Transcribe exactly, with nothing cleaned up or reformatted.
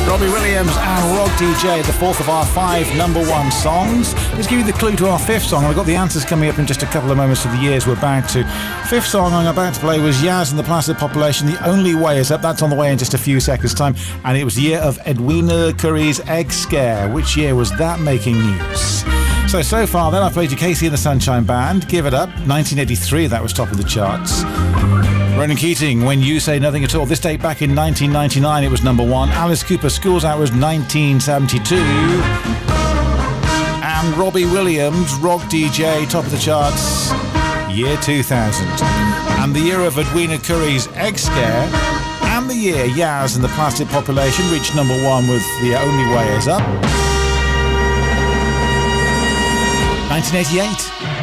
Robbie Williams and Rock D J, the fourth of our five number one songs. Let's give you the clue to our fifth song. I've got the answers coming up in just a couple of moments of the years we're about to. Fifth song I'm about to play was Yaz and the Placid Population, The Only Way Is Up. That's on the way in just a few seconds' time. And it was the year of Edwina Currie's Egg Scare. Which year was that making news? So, so far then, I've played you Casey and the Sunshine Band, Give It Up, nineteen eighty-three, that was top of the charts. Ronan Keating, When You Say Nothing At All. This date back in nineteen ninety-nine, it was number one. Alice Cooper, School's Out was nineteen seventy-two. And Robbie Williams, Rock D J, top of the charts, year two thousand. And the year of Edwina Currie's Egg Scare, and the year Yaz and the Placid Population reached number one with The Only Way Is Up, nineteen eighty-eight.